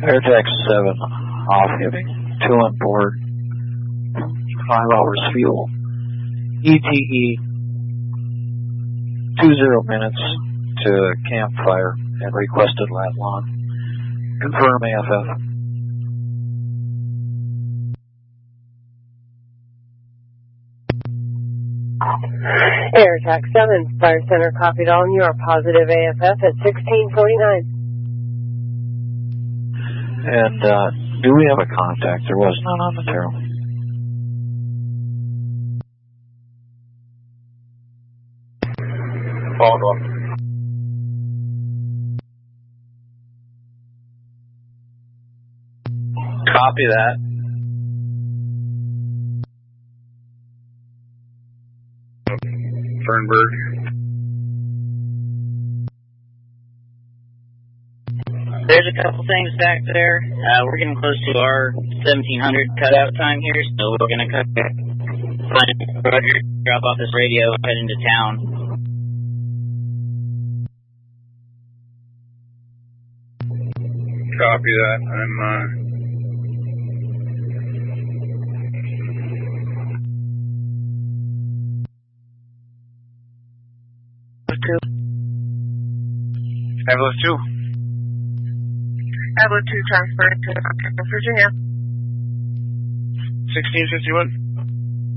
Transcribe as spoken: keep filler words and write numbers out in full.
Airtax seven off heavy, two on board, five hours fuel. E T E, two zero minutes to campfire and requested lat long. Confirm A F F. Airtax seven, Fire Center copied all, and you are positive A F F at sixteen forty-nine. And uh, do we have a contact? There was none on the Terrell. Hold on. Copy that. Fernberg. There's a couple things back there. Uh, we're getting close to our seventeen hundred cutout time here, so we're going to cut Roger, drop off this radio and head into town. Copy that. I'm, uh... Two. Evelyn two. Evelyn two, transfer to Virginia. sixteen fifty-one.